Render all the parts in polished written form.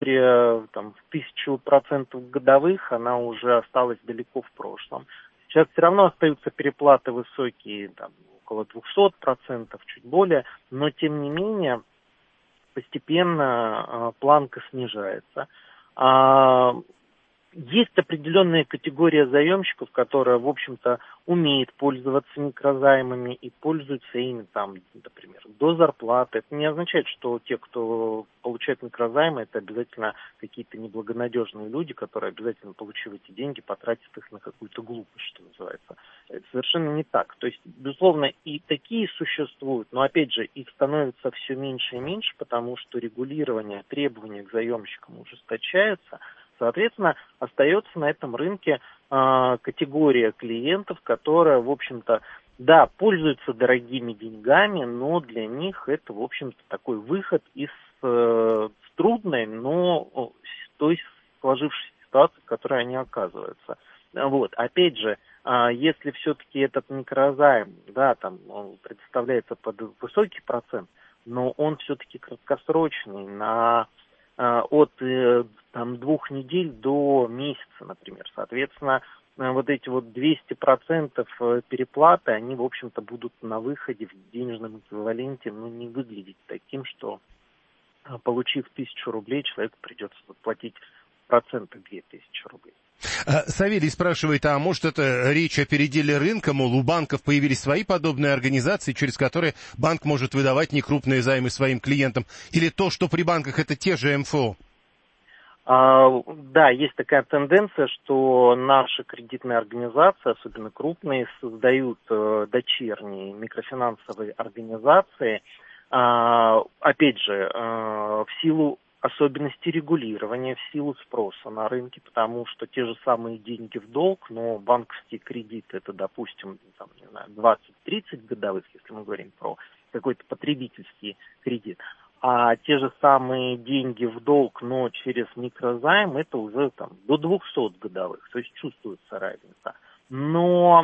там, в 1000% годовых, она уже осталась далеко в прошлом. Сейчас все равно остаются переплаты высокие, там, около 200%, чуть более, но тем не менее постепенно планка снижается. Есть определенная категория заемщиков, которая, в общем-то, умеет пользоваться микрозаймами и пользуются ими, там, например, до зарплаты. Это не означает, что те, кто получает микрозаймы, это обязательно какие-то неблагонадежные люди, которые обязательно, получив эти деньги, потратят их на какую-то глупость, что называется. Это совершенно не так. То есть, безусловно, и такие существуют, но, опять же, их становится все меньше и меньше, потому что регулирование, требования к заемщикам ужесточаются. Соответственно, остается на этом рынке категория клиентов, которая, в общем-то, да, пользуются дорогими деньгами, но для них это, в общем-то, такой выход из трудной, но той сложившейся ситуации, в которой они оказываются. Вот. Опять же, если все-таки этот микрозайм, да, там он предоставляется под высокий процент, но он все-таки краткосрочный, от 2 недель до месяца, например. Соответственно, вот эти вот 200% переплаты, они, в общем-то, будут на выходе в денежном эквиваленте, не выглядеть таким, что, получив 1000 рублей, человеку придется платить проценты 2000 рублей. Савелий спрашивает, а может это речь о переделе рынка, мол, у банков появились свои подобные организации, через которые банк может выдавать некрупные займы своим клиентам, или то, что при банках это те же МФО? Да, есть такая тенденция, что наши кредитные организации, особенно крупные, создают дочерние микрофинансовые организации, опять же, в силу особенности регулирования, в силу спроса на рынке, потому что те же самые деньги в долг, но банковский кредит это, допустим, 20-30 годовых, если мы говорим про какой-то потребительский кредит, а те же самые деньги в долг, но через микрозайм, это уже до 200 годовых, то есть чувствуется разница. Но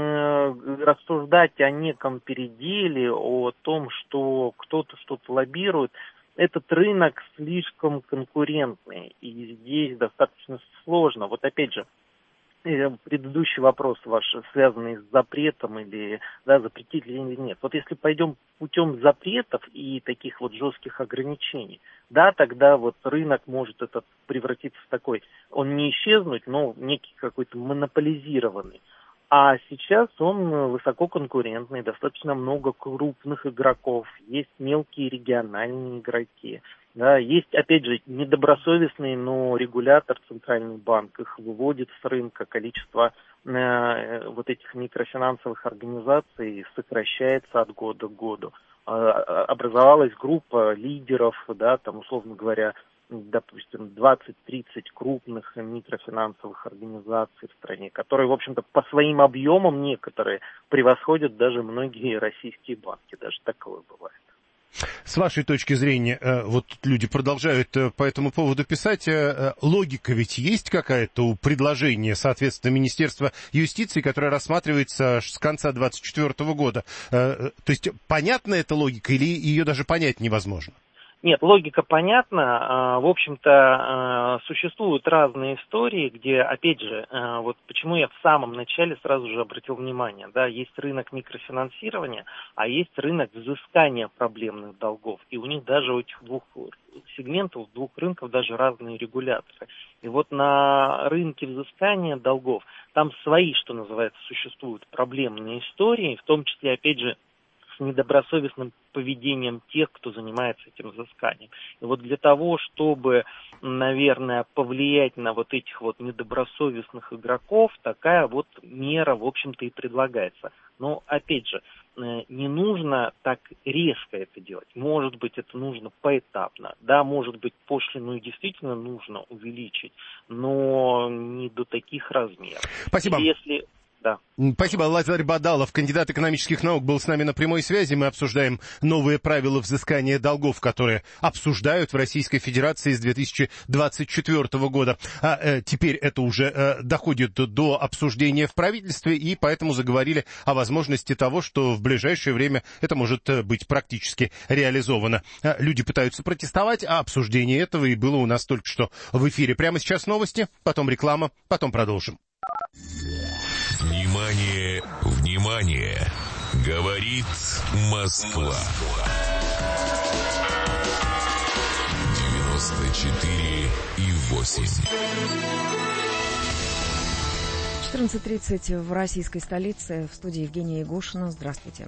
рассуждать о неком переделе, о том, что кто-то что-то лоббирует, этот рынок слишком конкурентный, и здесь достаточно сложно. Вот опять же, предыдущий вопрос ваш, связанный с запретом или запретить или нет. Вот если пойдем путем запретов и таких вот жестких ограничений, тогда вот рынок может этот превратиться в такой, он не исчезнуть, но некий какой-то монополизированный. А сейчас он высококонкурентный, достаточно много крупных игроков, есть мелкие региональные игроки. Да, есть, опять же, недобросовестный, но регулятор, центральный банк, их выводит с рынка, количество вот этих микрофинансовых организаций сокращается от года к году. Образовалась группа лидеров, условно говоря, допустим, 20-30 крупных микрофинансовых организаций в стране, которые, в общем-то, по своим объемам некоторые превосходят даже многие российские банки, даже такое бывает. С вашей точки зрения, вот люди продолжают по этому поводу писать, логика ведь есть какая-то у предложения, соответственно, Министерства юстиции, которое рассматривается с конца 2024 года. То есть понятна эта логика или ее даже понять невозможно? Нет, логика понятна. В общем-то, существуют разные истории, где, опять же, вот почему я в самом начале сразу же обратил внимание, есть рынок микрофинансирования, а есть рынок взыскания проблемных долгов. И у них даже у этих двух сегментов, двух рынков даже разные регуляторы. И вот на рынке взыскания долгов там свои, что называется, существуют проблемные истории, в том числе, опять же, с недобросовестным поведением тех, кто занимается этим взысканием. И вот для того, чтобы, наверное, повлиять на вот этих вот недобросовестных игроков, такая вот мера, в общем-то, и предлагается. Но, опять же, не нужно так резко это делать. Может быть, это нужно поэтапно. Да, может быть, пошлину действительно нужно увеличить, но не до таких размеров. Спасибо. Если Да. Спасибо. Лазарь Бадалов, кандидат экономических наук, был с нами на прямой связи. Мы обсуждаем новые правила взыскания долгов, которые обсуждают в Российской Федерации с 2024 года. А теперь это уже доходит до обсуждения в правительстве, и поэтому заговорили о возможности того, что в ближайшее время это может быть практически реализовано. Люди пытаются протестовать, а обсуждение этого и было у нас только что в эфире. Прямо сейчас новости, потом реклама, потом продолжим. Внимание, внимание! Говорит Москва. 94,8. 14:30 в российской столице. В студии Евгения Егошина. Здравствуйте.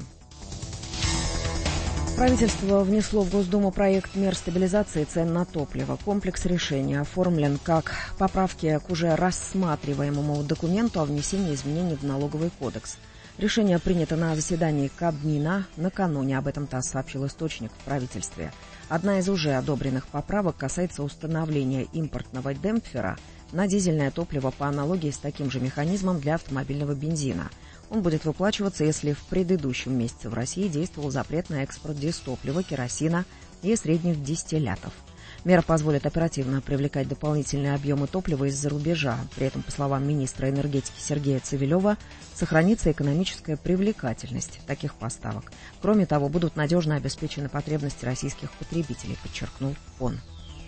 Правительство внесло в Госдуму проект мер стабилизации цен на топливо. Комплекс решений оформлен как поправки к уже рассматриваемому документу о внесении изменений в налоговый кодекс. Решение принято на заседании Кабмина накануне. Об этом ТАСС сообщил источник в правительстве. Одна из уже одобренных поправок касается установления импортного демпфера на дизельное топливо по аналогии с таким же механизмом для автомобильного бензина. Он будет выплачиваться, если в предыдущем месяце в России действовал запрет на экспорт дистоплива, керосина и средних дистиллятов. Мера позволит оперативно привлекать дополнительные объемы топлива из-за рубежа. При этом, по словам министра энергетики Сергея Цивилева, сохранится экономическая привлекательность таких поставок. Кроме того, будут надежно обеспечены потребности российских потребителей, подчеркнул он.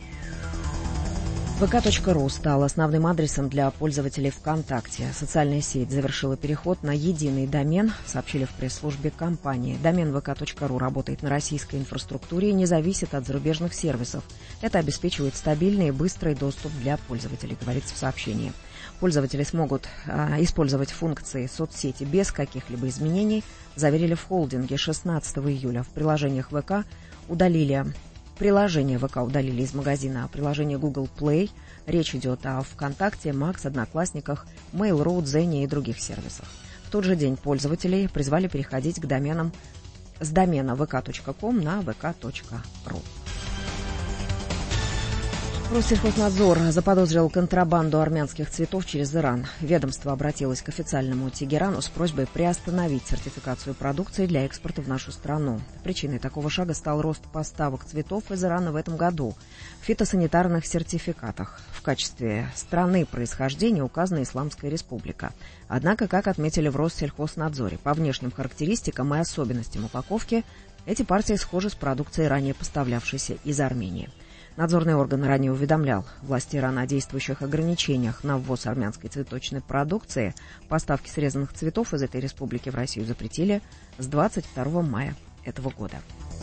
vk.ru стал основным адресом для пользователей ВКонтакте. Социальная сеть завершила переход на единый домен, сообщили в пресс-службе компании. Домен vk.ru работает на российской инфраструктуре и не зависит от зарубежных сервисов. Это обеспечивает стабильный и быстрый доступ для пользователей, говорится в сообщении. Пользователи смогут использовать функции соцсети без каких-либо изменений, заверили в холдинге 16 июля. В приложениях ВК Приложение ВК удалили из магазина, а приложение Google Play. Речь идет о ВКонтакте, Макс, Одноклассниках, Mail.ru, Дзене и других сервисах. В тот же день пользователей призвали переходить к доменам с домена vk.com на vk.ru. Россельхознадзор заподозрил контрабанду армянских цветов через Иран. Ведомство обратилось к официальному Тегерану с просьбой приостановить сертификацию продукции для экспорта в нашу страну. Причиной такого шага стал рост поставок цветов из Ирана в этом году. В фитосанитарных сертификатах в качестве страны происхождения указана Исламская Республика. Однако, как отметили в Россельхознадзоре, по внешним характеристикам и особенностям упаковки, эти партии схожи с продукцией, ранее поставлявшейся из Армении. Надзорный орган ранее уведомлял власти Ирана о действующих ограничениях на ввоз армянской цветочной продукции. Поставки срезанных цветов из этой республики в Россию запретили с 22 мая этого года.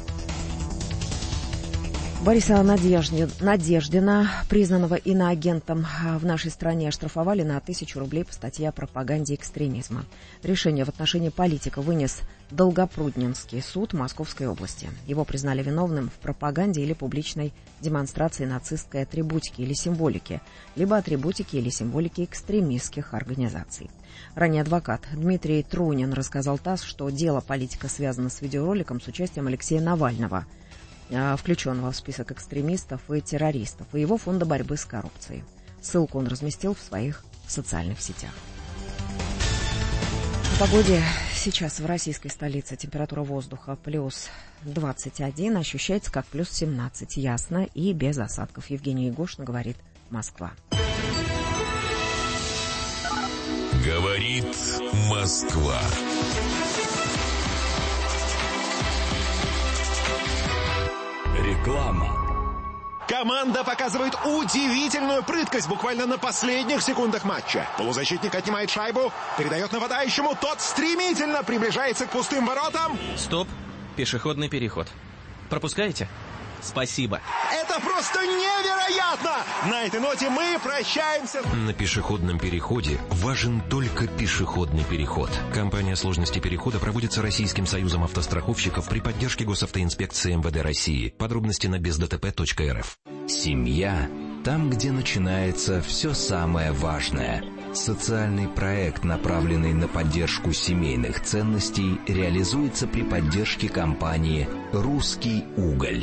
Бориса Надеждина, признанного иноагентом в нашей стране, оштрафовали на 1000 рублей по статье о пропаганде экстремизма. Решение в отношении политика вынес Долгопрудненский суд Московской области. Его признали виновным в пропаганде или публичной демонстрации нацистской атрибутики или символики, либо атрибутики или символики экстремистских организаций. Ранее адвокат Дмитрий Трунин рассказал ТАСС, что дело политика связано с видеороликом с участием Алексея Навального, включенного в список экстремистов и террористов, и его фонда борьбы с коррупцией. Ссылку он разместил в своих социальных сетях. По погоде сейчас в российской столице температура воздуха плюс 21, ощущается как плюс 17, ясно и без осадков. Евгения Егошина, говорит Москва. Говорит Москва. Реклама. Команда показывает удивительную прыткость буквально на последних секундах матча. Полузащитник отнимает шайбу, передает нападающему, тот стремительно приближается к пустым воротам. Стоп, пешеходный переход. Пропускаете? Спасибо. Это просто невероятно! На этой ноте мы прощаемся. На пешеходном переходе важен только пешеходный переход. Компания сложности перехода проводится Российским союзом автостраховщиков при поддержке Госавтоинспекции МВД России. Подробности на бездтп.рф. Семья – там, где начинается все самое важное. Социальный проект, направленный на поддержку семейных ценностей, реализуется при поддержке компании «Русский уголь».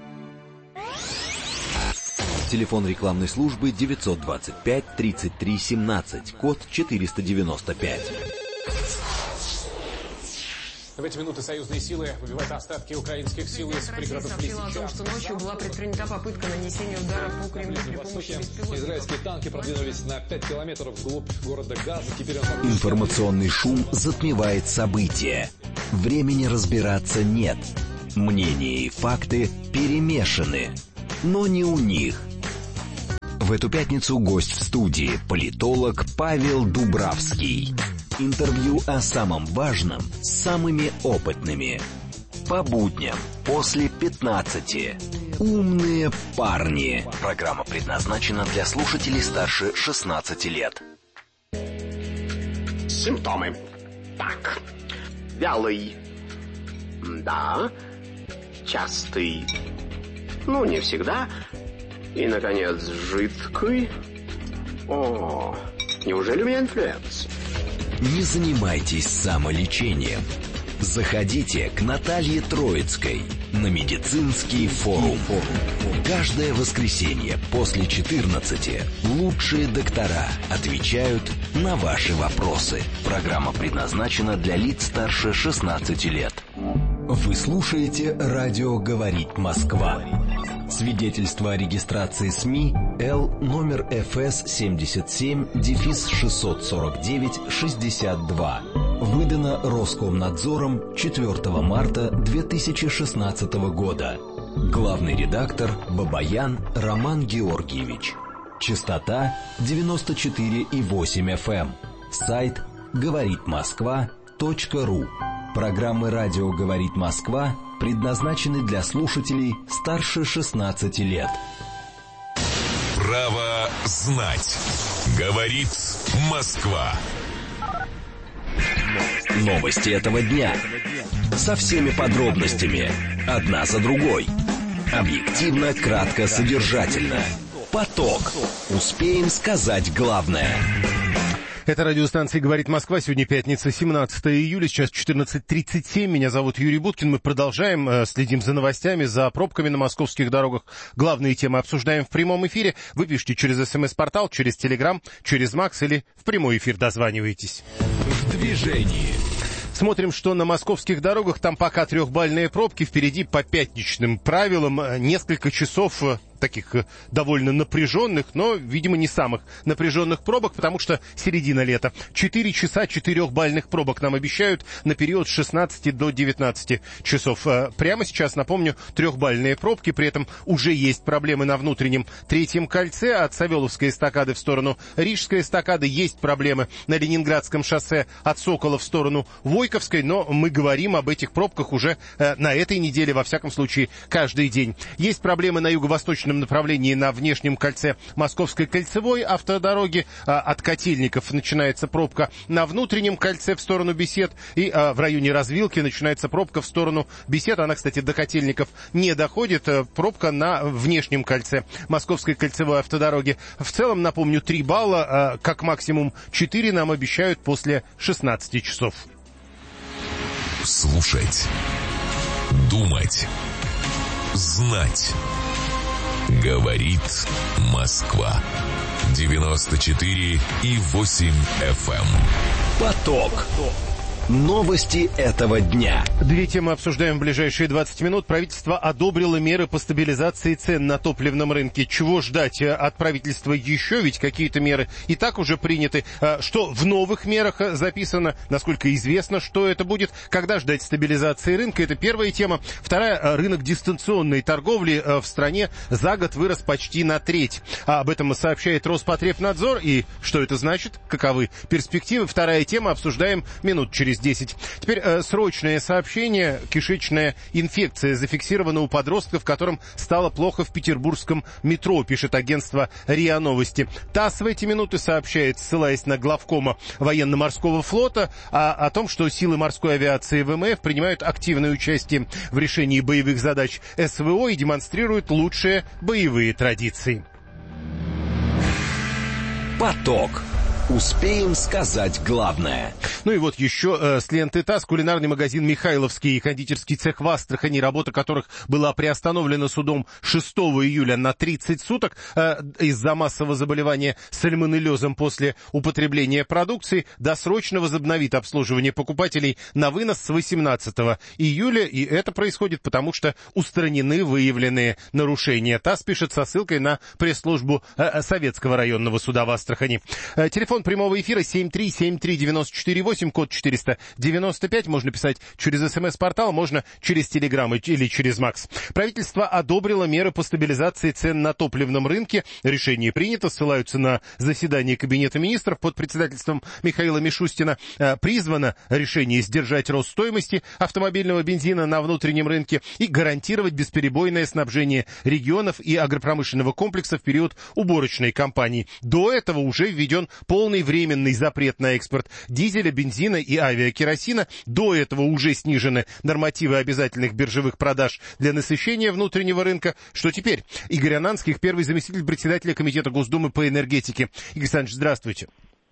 Телефон рекламной службы 925 33 17, код 495. В эти минуты союзные силы выбивают остатки украинских сил из пригородов Лисичанска. Россия сообщила о том, что ночью была предпринята попытка нанесения удара по Кремлю при помощи беспилотников. Израильские танки продвинулись на 5 километров вглубь города Газа. Теперь Информационный шум затмевает события. Времени разбираться нет. Мнения и факты перемешаны. Но не у них. В эту пятницу гость в студии – политолог Павел Дубравский. Интервью о самом важном с самыми опытными. По будням после 15. Умные парни. Программа предназначена для слушателей старше 16 лет. Симптомы. Так. Вялый. Да. Частый. Ну, не всегда. И, наконец, жидкий. О, неужели у меня инфлюенс? Не занимайтесь самолечением. Заходите к Наталье Троицкой на медицинский форум. Каждое воскресенье после 14 лучшие доктора отвечают на ваши вопросы. Программа предназначена для лиц старше 16 лет. Вы слушаете «Радио говорит Москва». Свидетельство о регистрации СМИ Л номер ФС 77-649-62. Выдано Роскомнадзором 4 марта 2016 года. Главный редактор Бабаян Роман Георгиевич. Частота 94,8 FM. Сайт говоритмосква.ру. Программы «Радио говорит Москва» предназначены для слушателей старше 16 лет. Право знать. Говорит Москва. Новости этого дня. Со всеми подробностями. Одна за другой. Объективно, кратко, содержательно. Поток. Успеем сказать главное. Это радиостанция «Говорит Москва». Сегодня пятница, 17 июля, сейчас 14:37. Меня зовут Юрий Буткин. Мы продолжаем, следим за новостями, за пробками на московских дорогах. Главные темы обсуждаем в прямом эфире. Вы пишите через СМС-портал, через Телеграм, через Макс или в прямой эфир дозваниваетесь. В движении. Смотрим, что на московских дорогах. Там пока трехбальные пробки. Впереди по пятничным правилам несколько часов таких довольно напряженных, но, видимо, не самых напряженных пробок, потому что середина лета. 4 часа 4-бальных пробок нам обещают на период с 16 до 19 часов. Прямо сейчас, напомню, 3-бальные пробки, при этом уже есть проблемы на внутреннем третьем кольце. От Савеловской эстакады в сторону Рижской эстакады есть проблемы на Ленинградском шоссе от Сокола в сторону Войковской, но мы говорим об этих пробках уже на этой неделе, во всяком случае, каждый день. Есть проблемы на юго-восточном направлении на внешнем кольце Московской кольцевой автодороги. От Котельников начинается пробка на внутреннем кольце в сторону Бесед, и в районе развилки начинается пробка в сторону Бесед. Она, кстати, до Котельников не доходит. Пробка на внешнем кольце Московской кольцевой автодороги. В целом, напомню, 3 балла, как максимум 4 нам обещают после 16 часов. Слушать. Думать. Знать. Говорит Москва. 94,8 FM. Поток. Новости этого дня. 2 темы обсуждаем в ближайшие 20 минут. Правительство одобрило меры по стабилизации цен на топливном рынке. Чего ждать от правительства еще? Ведь какие-то меры и так уже приняты. Что в новых мерах записано? Насколько известно, что это будет? Когда ждать стабилизации рынка? Это первая тема. Вторая. Рынок дистанционной торговли в стране за год вырос почти на треть. Об этом сообщает Роспотребнадзор. И что это значит? Каковы перспективы? Вторая тема. Обсуждаем минут через 10. Теперь срочное сообщение. Кишечная инфекция зафиксирована у подростков, которым стало плохо в петербургском метро, пишет агентство РИА Новости. ТАСС в эти минуты сообщает, ссылаясь на главкома военно-морского флота, о том, что силы морской авиации ВМФ принимают активное участие в решении боевых задач СВО и демонстрируют лучшие боевые традиции. Поток. Успеем сказать главное. Ну и вот еще с ленты ТАСС. Кулинарный магазин «Михайловский» и кондитерский цех в Астрахани, работа которых была приостановлена судом 6 июля на 30 суток из-за массового заболевания сальмонеллезом после употребления продукции, досрочно возобновит обслуживание покупателей на вынос с 18 июля. И это происходит потому, что устранены выявленные нарушения. ТАСС пишет со ссылкой на пресс-службу Советского районного суда в Астрахани. Телефон прямого эфира 7373948, код 495. Можно писать через СМС-портал, можно через Телеграм или через МАКС. Правительство одобрило меры по стабилизации цен на топливном рынке. Решение принято, ссылаются на заседание Кабинета министров под председательством Михаила Мишустина. Призвано решение сдержать рост стоимости автомобильного бензина на внутреннем рынке и гарантировать бесперебойное снабжение регионов и агропромышленного комплекса в период уборочной кампании. До этого уже введен полный временный запрет на экспорт дизеля, бензина и авиакеросина. До этого уже снижены нормативы обязательных биржевых продаж для насыщения внутреннего рынка. Что теперь? Игорь Ананских, первый заместитель председателя Комитета Госдумы по энергетике. Игорь Александрович, здравствуйте.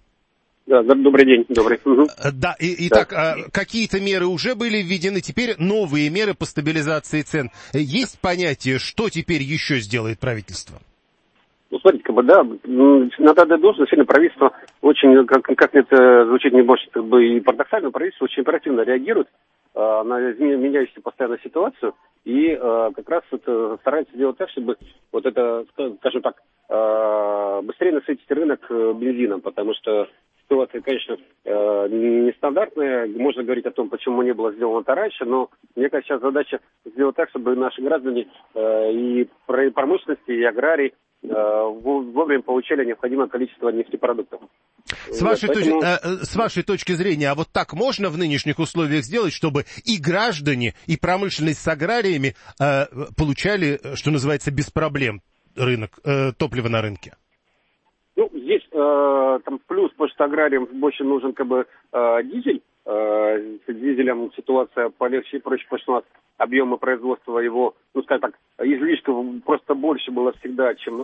Да, добрый день, добрый. Угу. Да, итак, какие-то меры уже были введены, теперь новые меры по стабилизации цен. Есть понятие, что теперь еще сделает правительство? Ну, смотрите, да, на данный должность действительно правительство очень, как это звучит не больше, и парадоксально, правительство очень оперативно реагирует на меняющуюся постоянно ситуацию и как раз это старается сделать так, чтобы вот это, скажем так, быстрее насытить рынок бензином, потому что ситуация, конечно, нестандартная. Можно говорить о том, почему не было сделано это раньше, но мне кажется, сейчас задача сделать так, чтобы наши граждане и промышленности, и аграрии вовремя получали необходимое количество нефтепродуктов. С вашей точки зрения, а вот так можно в нынешних условиях сделать, чтобы и граждане, и промышленность с аграриями получали, что называется, без проблем топлива на рынке? Ну, здесь там плюс, потому что аграриям больше нужен дизель. С дизелем ситуация полегче и проще, потому что у нас объемы производства его, скажем так, излишков просто больше было всегда, чем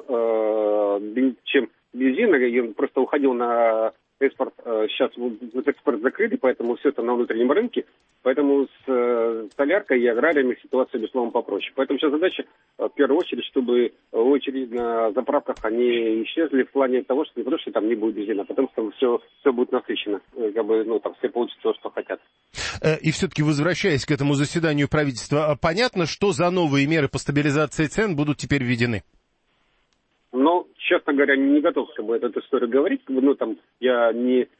бензина, и он просто уходил на экспорт. Сейчас экспорт закрыт, поэтому все это на внутреннем рынке, поэтому с соляркой и аграриями ситуация, безусловно, попроще. Поэтому сейчас задача, в первую очередь, чтобы очередь на заправках они исчезли в плане того, что не потому, что там не будет бензина, а потому что все будет насыщено, там все получится то, что хотят. И все-таки, возвращаясь к этому заседанию правительства, понятно, что за новые меры по стабилизации цен будут теперь введены? Ну, честно говоря, не готов эту историю говорить. Я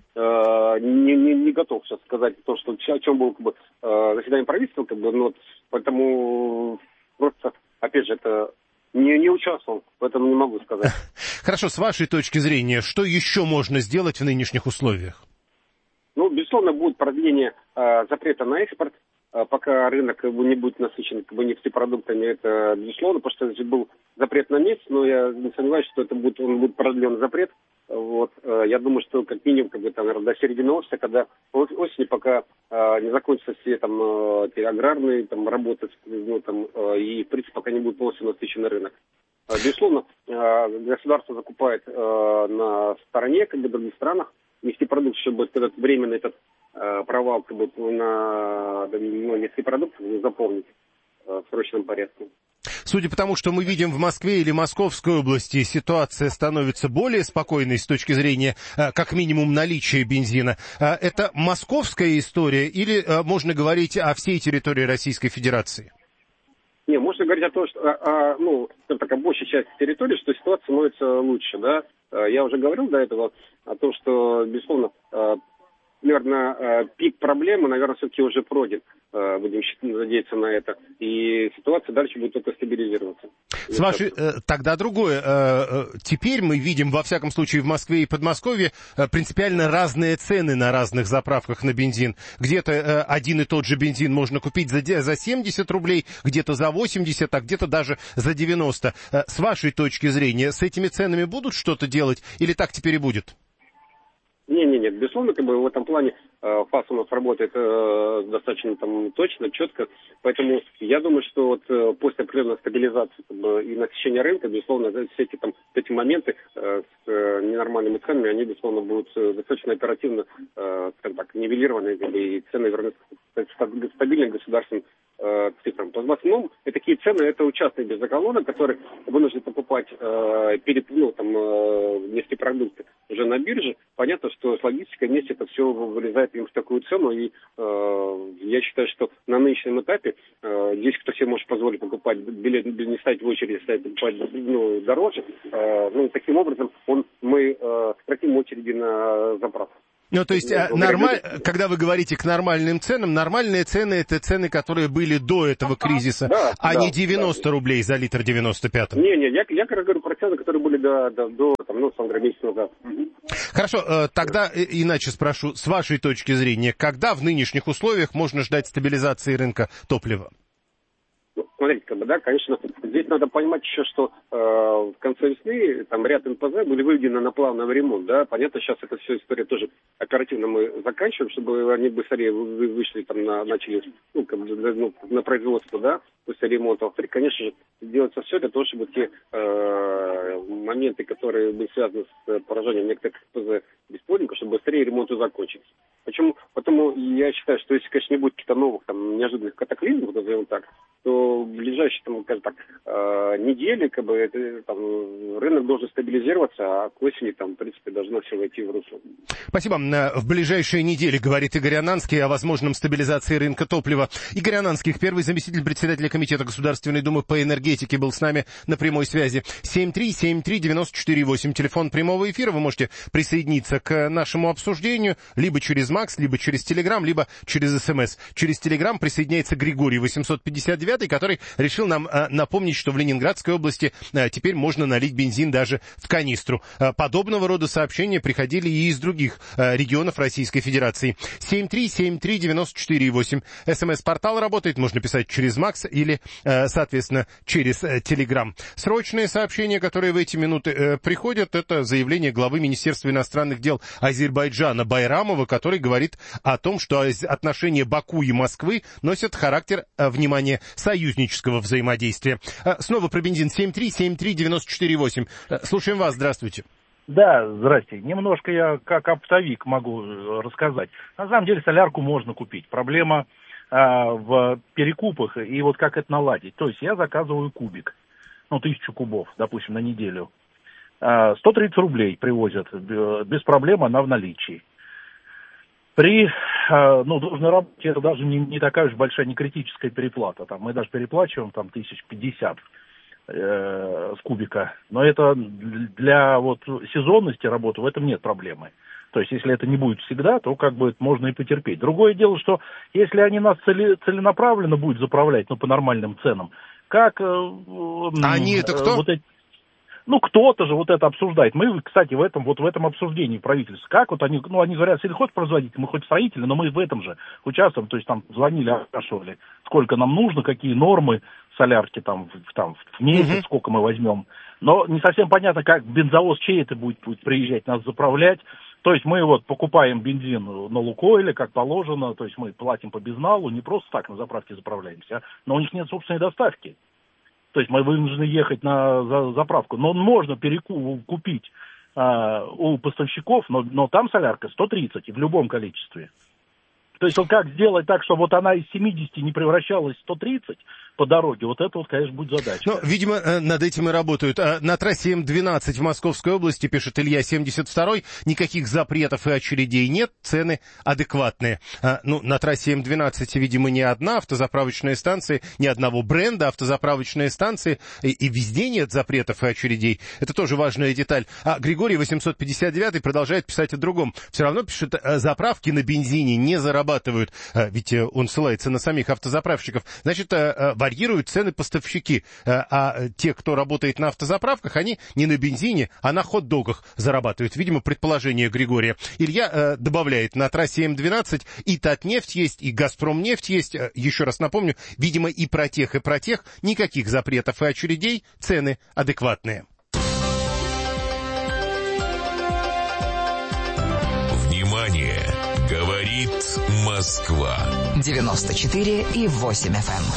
не готов сейчас сказать то, что о чем было заседание правительства, поэтому просто, опять же, это не участвовал, поэтому не могу сказать. Хорошо, с вашей точки зрения, что еще можно сделать в нынешних условиях? Ну, безусловно, будет продление запрета на экспорт, пока рынок не будет насыщен нефтепродуктами, это безусловно, потому что был запрет на месяц, но я не сомневаюсь, что он будет продлен запрет. Вот. Я думаю, что как минимум наверное, до середины осени, пока не закончатся все эти аграрные работы, и в принципе пока не будет полностью насыщен рынок. Безусловно, государство закупает на стороне, в других странах, нефтепродукты, чтобы этот временный провал на нефтепродуктов заполнить в срочном порядке. Судя по тому, что мы видим в Москве или Московской области, ситуация становится более спокойной с точки зрения, как минимум, наличия бензина. Это московская история или можно говорить о всей территории Российской Федерации? Не, можно говорить о том, что большей части территории, что ситуация становится лучше, да. Я уже говорил до этого о том, что, безусловно, наверное, пик проблемы, все-таки уже пройден. Будем надеяться на это. И ситуация дальше будет только стабилизироваться. Тогда другое. Теперь мы видим, во всяком случае, в Москве и Подмосковье принципиально разные цены на разных заправках на бензин. Где-то один и тот же бензин можно купить за 70 рублей, где-то за 80, а где-то даже за 90. С вашей точки зрения, с этими ценами будут что-то делать или так теперь и будет? Нет, безусловно, в этом плане ФАС у нас работает достаточно там точно, четко. Поэтому я думаю, что вот после определенной стабилизации и насыщения рынка, безусловно, все эти моменты с ненормальными ценами, они, безусловно, будут достаточно оперативно, скажем так, нивелированы, и цены вернутся к стабильным государственным цифрам. То есть в основном такие цены это участные бензоколонны, которые вынуждены покупать нефтепродукты уже на бирже. Понятно, что с логистикой вместе это все вылезает им в такую цену. И я считаю, что на нынешнем этапе есть кто себе может позволить покупать билет, не стоять в очереди, стоять покупать дороже. Таким образом мы сократим очереди на заправку. Ну, то есть, когда вы говорите к нормальным ценам, нормальные цены — это цены, которые были до этого кризиса, не 90 рублей за литр 95-м. Не, я как раз говорю про цены, которые были до месяца назад. Хорошо, тогда иначе спрошу, с вашей точки зрения, когда в нынешних условиях можно ждать стабилизации рынка топлива? Смотрите, конечно, здесь надо понимать еще, что в конце весны там ряд НПЗ были выведены на плавный ремонт, да, понятно, сейчас эта вся история тоже оперативно мы заканчиваем, чтобы они быстрее вышли, там, начали, на производство, да, после ремонта. Во-вторых, конечно же, делается все для того, чтобы те моменты, которые были связаны с поражением некоторых НПЗ бесплодников, чтобы быстрее ремонты закончились. Почему? Потому я считаю, что если, конечно, не будет каких-то новых неожиданных катаклизмов, назовем так, то в ближайшие, недели, рынок должен стабилизироваться, а к осени, в принципе, должно все войти в русло. Спасибо. В ближайшие недели, говорит Игорь Ананский, о возможном стабилизации рынка топлива. Игорь Ананский, первый заместитель председателя Комитета Государственной Думы по энергетике, был с нами на прямой связи. 7373948, телефон прямого эфира. Вы можете присоединиться к нашему обсуждению либо через Макс, либо через Телеграм, либо через СМС. Через Телеграм присоединяется Григорий 859, который решил нам напомнить, что в Ленинградской области теперь можно налить бензин даже в канистру. Подобного рода сообщения приходили и из других регионов Российской Федерации. 7373948. СМС-портал работает, можно писать через Макс или, соответственно, через Телеграм. Срочные сообщения, которые в эти минуты приходят, это заявление главы Министерства иностранных дел Азербайджана Байрамова, который говорит о том, что отношения Баку и Москвы носят характер, внимание, союзнического взаимодействия. Снова про бензин. 7373948. Слушаем вас. Здравствуйте. Да, здрасте. Немножко я как оптовик могу рассказать. На самом деле солярку можно купить. Проблема в перекупах и вот как это наладить. То есть я заказываю кубик, 1000 кубов, допустим, на неделю. 130 рублей привозят, без проблем, она в наличии. При должной работе это даже не такая уж большая, не критическая переплата. Мы даже переплачиваем 1050 с кубика. Но это для сезонности работы в этом нет проблемы. То есть, если это не будет всегда, то можно и потерпеть. Другое дело, что если они нас целенаправленно будут заправлять, по нормальным ценам, как... Они это кто? Кто-то же это обсуждает. Мы, кстати, в этом обсуждении правительства, как они говорят, сельхозпроизводители, мы хоть строители, но мы в этом же участвуем, то есть звонили, спрашивали, сколько нам нужно, какие нормы солярки в месяц, сколько мы возьмем. Но не совсем понятно, как бензовоз чей это будет приезжать, нас заправлять. То есть мы покупаем бензин на Лукойле, как положено, то есть мы платим по безналу, не просто так на заправке заправляемся, но у них нет собственной доставки. То есть мы вынуждены ехать на заправку. Но можно купить у поставщиков, но там солярка 130 и в любом количестве. То есть как сделать так, чтобы она из 70 не превращалась в 130 по дороге, это, конечно, будет задача. Видимо, над этим и работают. На трассе М12 в Московской области, пишет Илья 72-й, никаких запретов и очередей нет, цены адекватные. На трассе М12, видимо, не одна автозаправочная станция, ни одного бренда автозаправочные станции, и везде нет запретов и очередей. Это тоже важная деталь. Григорий 859 продолжает писать о другом. Все равно, пишет, заправки на бензине не зарабатывают, ведь он ссылается на самих автозаправщиков. Значит, варьируют цены поставщики, а те, кто работает на автозаправках, они не на бензине, а на хот-догах зарабатывают. Видимо, предположение Григория. Илья добавляет, на трассе М12 и Татнефть есть, и Газпромнефть есть. Еще раз напомню, видимо, и про тех, никаких запретов и очередей, цены адекватные. Внимание! Говорит Говорит Москва. 94,8 FM.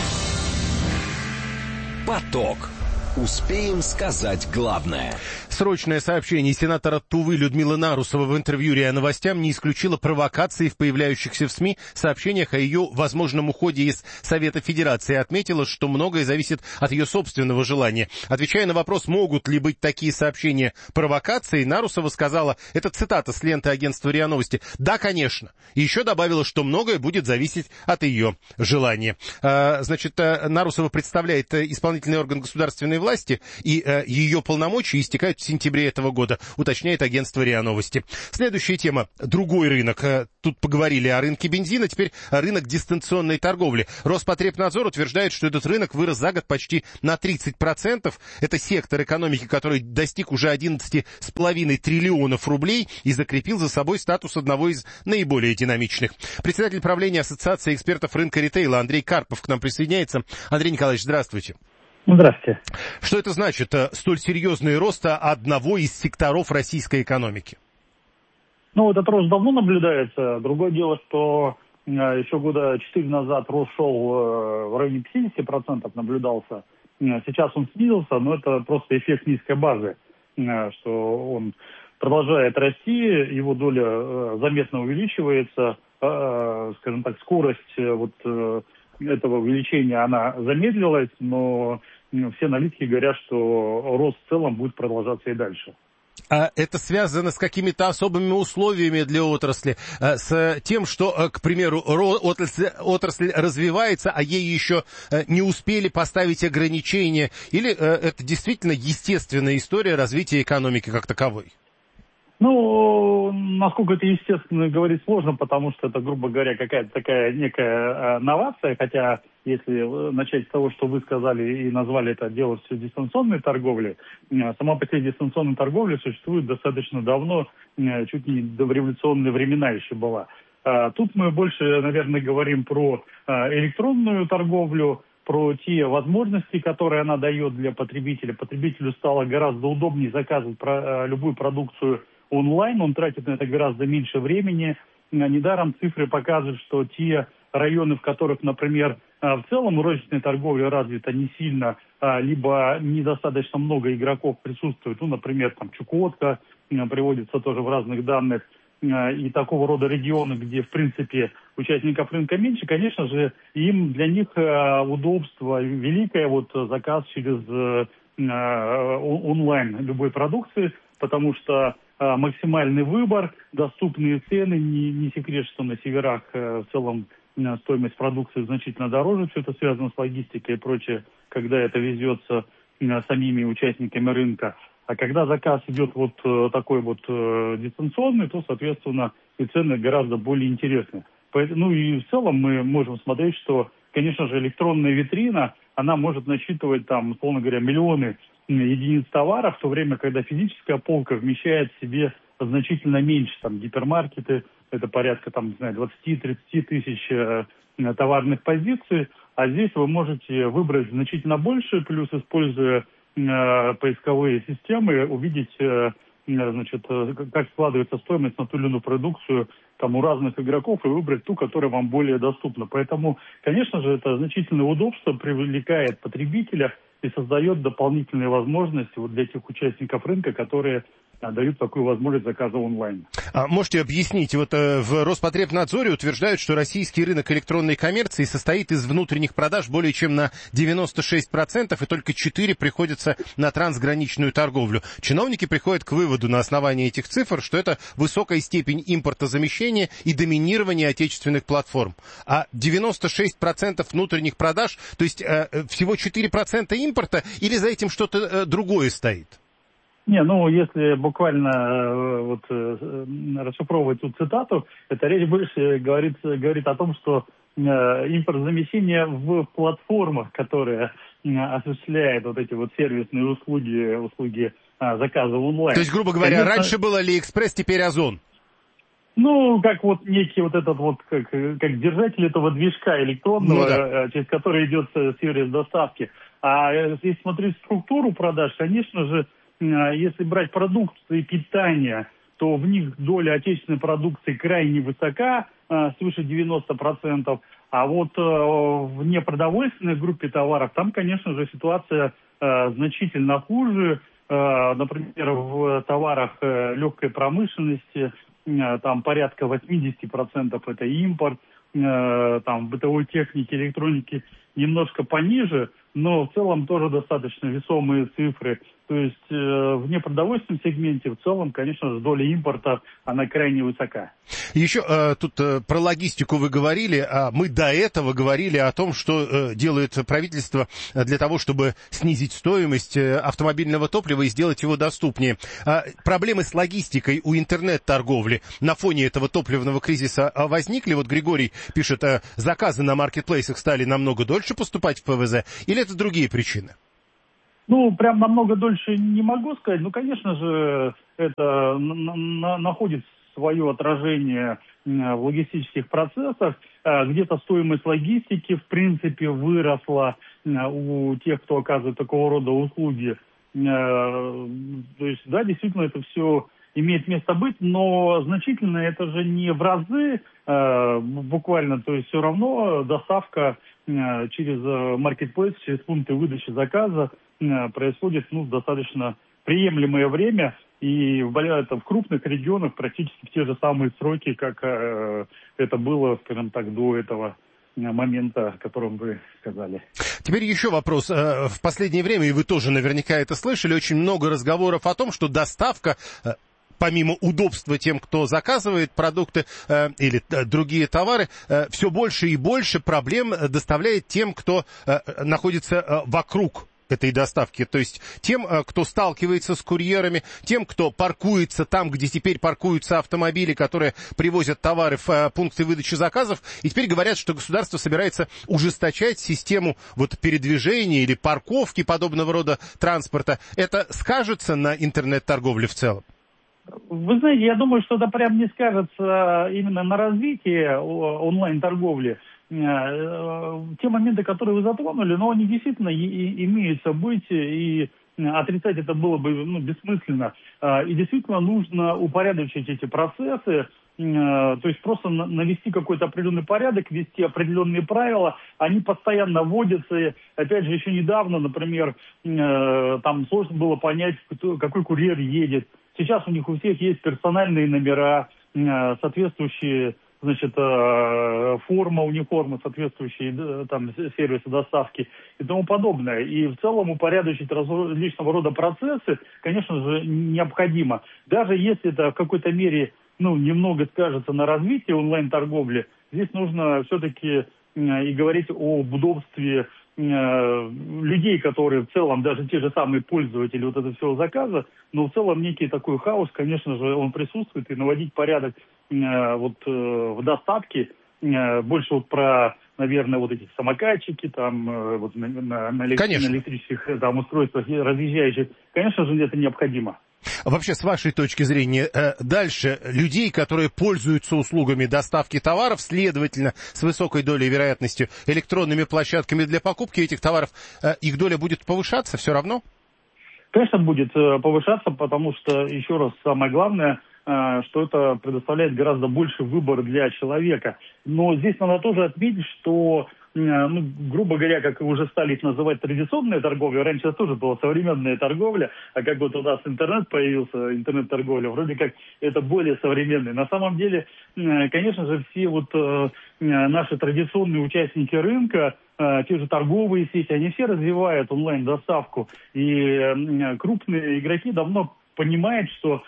Поток. Успеем сказать главное. Срочное сообщение. Сенатора Тувы Людмила Нарусова в интервью РИА Новостям не исключила провокации в появляющихся в СМИ сообщениях о ее возможном уходе из Совета Федерации. Отметила, что многое зависит от ее собственного желания. Отвечая на вопрос, могут ли быть такие сообщения провокацией, Нарусова сказала, это цитата с ленты агентства РИА Новости, да, конечно. И еще добавила, что многое будет зависеть от ее желания. Значит, Нарусова представляет исполнительный орган государственной власти, и ее полномочия истекают в сентябре этого года, уточняет агентство РИА Новости. Следующая тема. Другой рынок. Тут поговорили о рынке бензина, теперь рынок дистанционной торговли. Роспотребнадзор утверждает, что этот рынок вырос за год почти на 30%. Это сектор экономики, который достиг уже 11,5 триллионов рублей и закрепил за собой статус одного из наиболее динамичных. Председатель правления Ассоциации экспертов рынка ритейла Андрей Карпов к нам присоединяется. Андрей Николаевич, здравствуйте. Здравствуйте. Что это значит, столь серьезный рост одного из секторов российской экономики? Ну, этот рост давно наблюдается. Другое дело, что еще года 4 назад рост шел в районе 50% наблюдался. Сейчас он снизился, но это просто эффект низкой базы, что он продолжает расти, его доля заметно увеличивается, скажем так, скорость вот этого увеличения, она замедлилась, но все аналитики говорят, что рост в целом будет продолжаться и дальше. А это связано с какими-то особыми условиями для отрасли, с тем, что, к примеру, отрасль развивается, а ей еще не успели поставить ограничения, или это действительно естественная история развития экономики как таковой? Ну, насколько это естественно говорить сложно, потому что это, грубо говоря, какая-то такая некая новация, хотя если начать с того, что вы сказали и назвали это дело все дистанционной торговлей, сама по себе дистанционная торговля существует достаточно давно, чуть не до революционные времена еще была. Тут мы больше, наверное, говорим про электронную торговлю, про те возможности, которые она дает для потребителя. Потребителю стало гораздо удобнее заказывать любую продукцию онлайн, он тратит на это гораздо меньше времени. Недаром цифры показывают, что те районы, в которых, например, в целом розничная торговля развита не сильно, либо недостаточно много игроков присутствует, ну, например, там Чукотка приводится тоже в разных данных, и такого рода регионы, где, в принципе, участников рынка меньше, конечно же, для них удобство великое, вот заказ через онлайн любой продукции, потому что максимальный выбор, доступные цены, не секрет, что на северах в целом стоимость продукции значительно дороже, все это связано с логистикой и прочее, когда это везется самими участниками рынка. А когда заказ идет вот такой вот дистанционный, то, соответственно, и цены гораздо более интересны. Ну и в целом мы можем смотреть, что, конечно же, электронная витрина, она может насчитывать там, условно говоря, миллионы единиц товаров, в то время, когда физическая полка вмещает в себе значительно меньше. Там гипермаркеты, это порядка там, не знаю, 20-30 тысяч товарных позиций, а здесь вы можете выбрать значительно больше, плюс используя поисковые системы, увидеть, значит, как складывается стоимость на ту или иную продукцию там у разных игроков и выбрать ту, которая вам более доступна. Поэтому, конечно же, это значительное удобство, привлекает потребителя и создает дополнительные возможности вот для тех участников рынка, которые дают такую возможность заказа онлайн. А можете объяснить, вот в Роспотребнадзоре утверждают, что российский рынок электронной коммерции состоит из внутренних продаж более чем на 96%, и только 4% приходится на трансграничную торговлю. Чиновники приходят к выводу на основании этих цифр, что это высокая степень импортозамещения и доминирования отечественных платформ. А 96% внутренних продаж, то есть всего 4% импорта, или за этим что-то другое стоит? Не, ну, если буквально вот расшифровывать эту цитату, эта речь больше говорит о том, что импортозамещение в платформах, которые осуществляют вот эти вот сервисные услуги заказа онлайн. То есть, грубо говоря, раньше был AliExpress, теперь Озон. Ну, как вот некий вот этот вот, как держатель этого движка электронного, через который идет сервис доставки. А если смотреть структуру продаж, конечно же, если брать продукты питания, то в них доля отечественной продукции крайне высока, свыше 90%. А вот в непродовольственной группе товаров там, конечно же, ситуация значительно хуже. Например, в товарах легкой промышленности там порядка 80% это импорт, там бытовой техники, электроники немножко пониже, но в целом тоже достаточно весомые цифры. То есть в непродовольственном сегменте в целом, конечно же, доля импорта, она крайне высока. Еще тут про логистику вы говорили, а мы до этого говорили о том, что делает правительство для того, чтобы снизить стоимость автомобильного топлива и сделать его доступнее. Проблемы с логистикой у интернет-торговли на фоне этого топливного кризиса возникли? Вот Григорий пишет, заказы на маркетплейсах стали намного дольше поступать в ПВЗ, или это другие причины? Ну, прям намного дольше не могу сказать. Ну, конечно же, это находит свое отражение в логистических процессах. Где-то стоимость логистики, в принципе, выросла у тех, кто оказывает такого рода услуги. То есть, да, действительно, это все имеет место быть, но значительно это же не в разы буквально. То есть, все равно доставка через маркетплейс, через пункты выдачи заказа происходит достаточно приемлемое время, и в крупных регионах практически в те же самые сроки, как это было, скажем так, до этого момента, о котором вы сказали. Теперь еще вопрос. В последнее время, и вы тоже наверняка это слышали, очень много разговоров о том, что доставка, помимо удобства тем, кто заказывает продукты или другие товары, все больше и больше проблем доставляет тем, кто находится вокруг этой доставки, то есть тем, кто сталкивается с курьерами, тем, кто паркуется там, где теперь паркуются автомобили, которые привозят товары в пункты выдачи заказов, и теперь говорят, что государство собирается ужесточать систему передвижения или парковки подобного рода транспорта. Это скажется на интернет-торговле в целом? Вы знаете, я думаю, что это прям не скажется именно на развитии онлайн-торговли. Те моменты, которые вы затронули, но они действительно имеются быть, и отрицать это было бы бессмысленно. И действительно нужно упорядочить эти процессы, то есть просто навести какой-то определенный порядок, ввести определенные правила. Они постоянно вводятся. Опять же, еще недавно, например, там сложно было понять, какой курьер едет. Сейчас у них у всех есть персональные номера, соответствующие, значит, форма, униформа, соответствующие там сервисы доставки и тому подобное. И в целом упорядочить различного рода процессы, конечно же, необходимо. Даже если это в какой-то мере, немного скажется на развитии онлайн-торговли, здесь нужно все-таки и говорить об удобстве людей, которые в целом, даже те же самые пользователи вот этого всего заказа, но в целом некий такой хаос, конечно же, он присутствует, и наводить порядок в доставке, больше про, наверное, эти самокатчики, там, на электрических устройствах разъезжающих, конечно же, это необходимо. Вообще, с вашей точки зрения, дальше людей, которые пользуются услугами доставки товаров, следовательно, с высокой долей вероятности электронными площадками для покупки этих товаров, их доля будет повышаться все равно? Конечно, будет повышаться, потому что, еще раз, самое главное, что это предоставляет гораздо больше выбора для человека. Но здесь надо тоже отметить, что, грубо говоря, как уже стали их называть, традиционная торговля, раньше это тоже была современная торговля, а как вот у нас интернет появился, интернет-торговля, вроде как это более современный. На самом деле, конечно же, все наши традиционные участники рынка, те же торговые сети, они все развивают онлайн-доставку. И крупные игроки давно понимают, что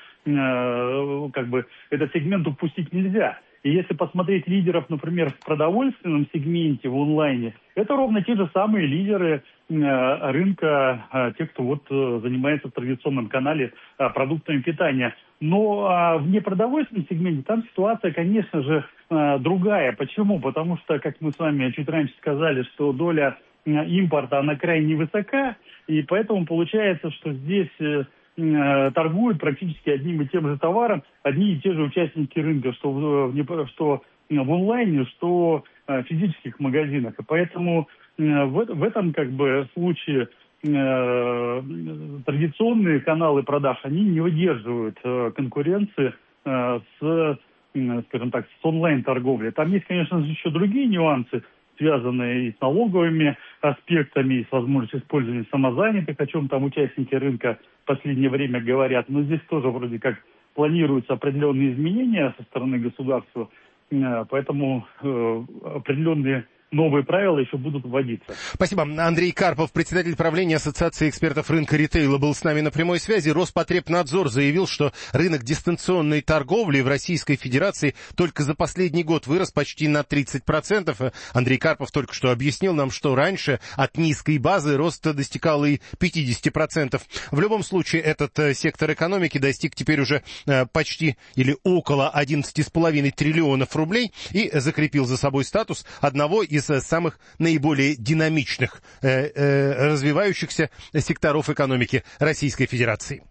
этот сегмент упустить нельзя. И если посмотреть лидеров, например, в продовольственном сегменте, в онлайне, это ровно те же самые лидеры рынка, те, кто занимается в традиционном канале продуктами питания. Но в непродовольственном сегменте там ситуация, конечно же, другая. Почему? Потому что, как мы с вами чуть раньше сказали, что доля импорта, она крайне высока, и поэтому получается, что здесь торгуют практически одним и тем же товаром одни и те же участники рынка, что в онлайне, что в физических магазинах. И поэтому в этом случае традиционные каналы продаж, они не выдерживают конкуренции с, скажем так, с онлайн-торговлей. Там есть, конечно же, еще другие нюансы, связанные и с налоговыми аспектами, и с возможностью использования самозанятых, о чем там участники рынка в последнее время говорят. Но здесь тоже вроде как планируются определенные изменения со стороны государства, поэтому определенные новые правила еще будут вводиться. Спасибо. Андрей Карпов, председатель правления Ассоциации экспертов рынка ритейла, был с нами на прямой связи. Роспотребнадзор заявил, что рынок дистанционной торговли в Российской Федерации только за последний год вырос почти на 30%. Андрей Карпов только что объяснил нам, что раньше от низкой базы рост достигал и 50%. В любом случае, этот сектор экономики достиг теперь уже почти или около 11,5 триллионов рублей и закрепил за собой статус одного из самых наиболее динамичных развивающихся секторов экономики Российской Федерации.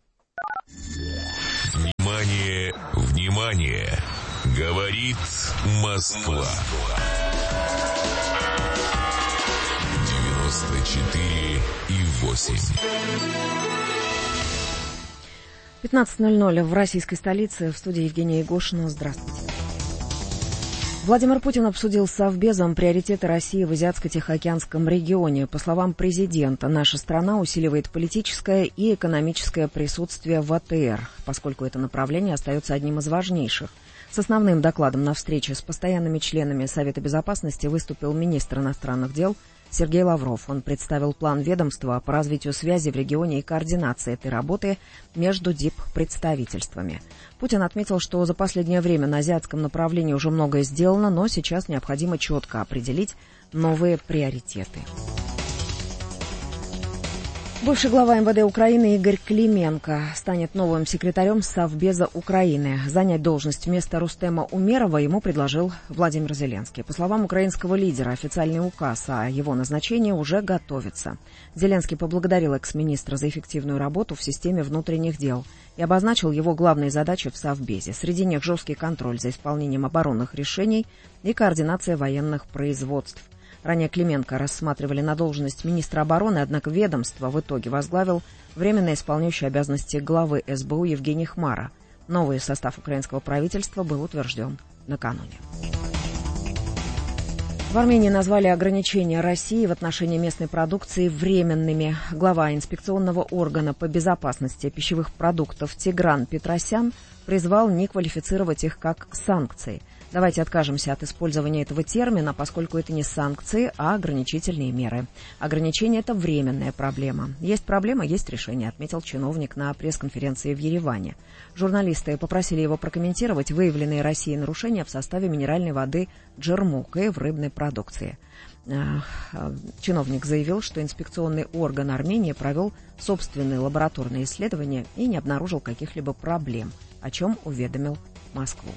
Внимание, внимание! Говорит Москва. 94,8. 15:00 в российской столице. В студии Евгения Егошина. Здравствуйте. Владимир Путин обсудил с Совбезом приоритеты России в Азиатско-Тихоокеанском регионе. По словам президента, наша страна усиливает политическое и экономическое присутствие в АТР, поскольку это направление остается одним из важнейших. С основным докладом на встрече с постоянными членами Совета Безопасности выступил министр иностранных дел Сергей Лавров. Он представил план ведомства по развитию связи в регионе и координации этой работы между диппредставительствами. Путин отметил, что за последнее время на азиатском направлении уже многое сделано, но сейчас необходимо четко определить новые приоритеты. Бывший глава МВД Украины Игорь Клименко станет новым секретарем Совбеза Украины. Занять должность вместо Рустема Умерова ему предложил Владимир Зеленский. По словам украинского лидера, официальный указ о его назначении уже готовится. Зеленский поблагодарил экс-министра за эффективную работу в системе внутренних дел и обозначил его главные задачи в Совбезе. Среди них жесткий контроль за исполнением оборонных решений и координация военных производств. Ранее Клименко рассматривали на должность министра обороны, однако ведомство в итоге возглавил временно исполняющий обязанности главы СБУ Евгений Хмара. Новый состав украинского правительства был утвержден накануне. В Армении назвали ограничения России в отношении местной продукции временными. Глава инспекционного органа по безопасности пищевых продуктов Тигран Петросян призвал не квалифицировать их как санкции. Давайте откажемся от использования этого термина, поскольку это не санкции, а ограничительные меры. Ограничения – это временная проблема. Есть проблема, есть решение, отметил чиновник на пресс-конференции в Ереване. Журналисты попросили его прокомментировать выявленные Россией нарушения в составе минеральной воды «Джермук» и в рыбной продукции. Чиновник заявил, что инспекционный орган Армении провел собственные лабораторные исследования и не обнаружил каких-либо проблем, о чем уведомил Москву.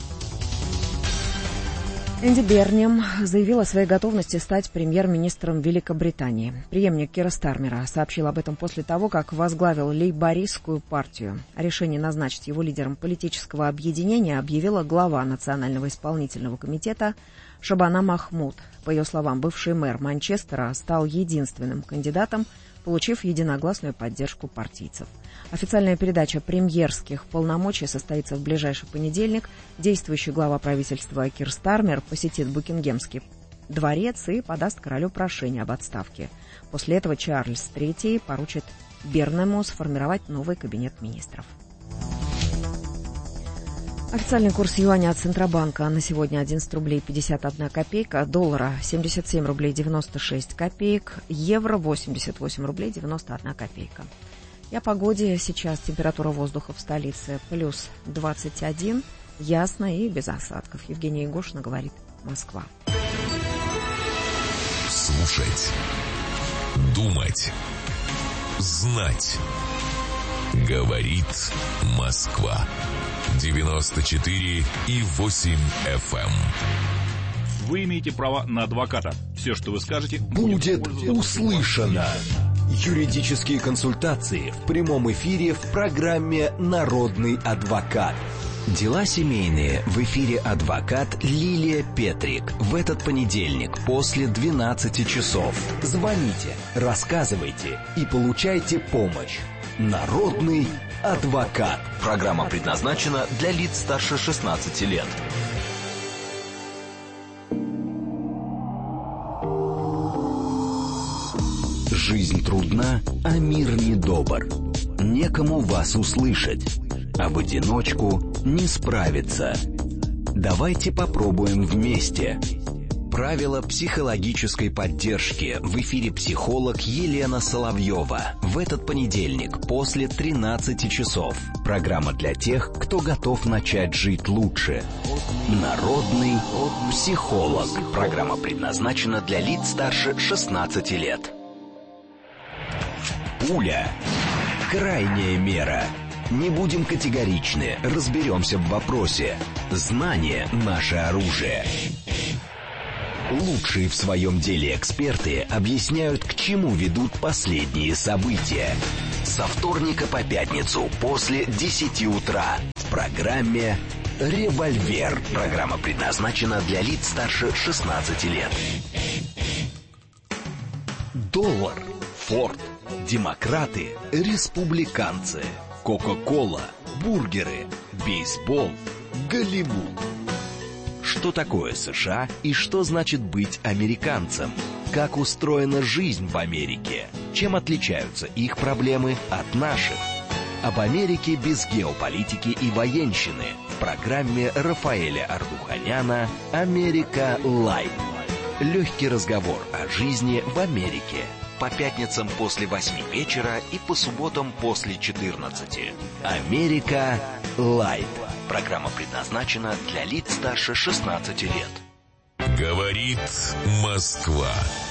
Энди Бернем заявил о своей готовности стать премьер-министром Великобритании. Преемник Кира Стармера сообщил об этом после того, как возглавил лейбористскую партию. О решении назначить его лидером политического объединения объявила глава Национального исполнительного комитета Шабана Махмуд. По ее словам, бывший мэр Манчестера стал единственным кандидатом, получив единогласную поддержку партийцев. Официальная передача премьерских полномочий состоится в ближайший понедельник. Действующий глава правительства Кир Стармер посетит Букингемский дворец и подаст королю прошение об отставке. После этого Чарльз III поручит Бернему сформировать новый кабинет министров. Официальный курс юаня от Центробанка на сегодня 11 рублей 51 копейка, доллара 77 рублей 96 копеек, евро 88 рублей 91 копейка. И о погоде. Сейчас температура воздуха в столице плюс 21, ясно и без осадков. Евгения Егошина, говорит Москва. Слушать, думать, знать. Говорит Москва. 94,8 FM. Вы имеете право на адвоката. Все, что вы скажете, будет услышано. Юридические консультации в прямом эфире в программе «Народный адвокат». Дела семейные. В эфире адвокат Лилия Петрик. В этот понедельник после 12 часов. Звоните, рассказывайте и получайте помощь. Народный адвокат. Программа предназначена для лиц старше 16 лет. Жизнь трудна, а мир недобр. Некому вас услышать, а в одиночку не справиться. Давайте попробуем вместе. Правила психологической поддержки. В эфире психолог Елена Соловьева. В этот понедельник после 13 часов. Программа для тех, кто готов начать жить лучше. Народный психолог. Программа предназначена для лиц старше 16 лет. Пуля. Крайняя мера. Не будем категоричны, разберемся в вопросе. Знание – наше оружие. Лучшие в своем деле эксперты объясняют, к чему ведут последние события. Со вторника по пятницу после 10 утра в программе «Револьвер». Программа предназначена для лиц старше 16 лет. Доллар, Форд, демократы, республиканцы, Кока-кола, бургеры, бейсбол, Голливуд. Что такое США и что значит быть американцем? Как устроена жизнь в Америке? Чем отличаются их проблемы от наших? Об Америке без геополитики и военщины в программе Рафаэля Ардуханяна «Америка Лайт». Легкий разговор о жизни в Америке. По пятницам после 8 вечера и по субботам после 14. «Америка Лайт». Программа предназначена для лиц старше 16 лет. Говорит Москва.